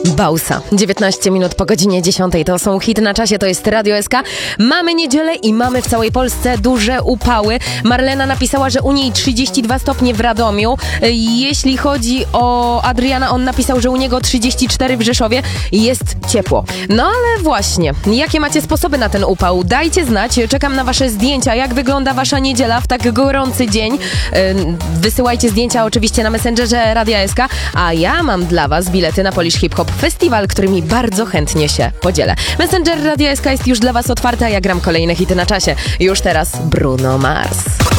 Bausa. 19 minut po godzinie 10. To są hity na czasie, to jest Radio SK. Mamy niedzielę i mamy w całej Polsce duże upały. Marlena napisała, że u niej 32 stopnie w Radomiu. Jeśli chodzi o Adriana, on napisał, że u niego 34 w Rzeszowie i jest ciepło. No ale właśnie, jakie macie sposoby na ten upał? Dajcie znać, czekam na wasze zdjęcia, jak wygląda wasza niedziela w tak gorący dzień. Wysyłajcie zdjęcia oczywiście na Messengerze Radia SK, a ja mam dla was bilety na Polish Hip Hop Festival, którymi bardzo chętnie się podzielę. Messenger Radia SK jest już dla was otwarty, a ja gram kolejne hity na czasie. Już teraz Bruno Mars.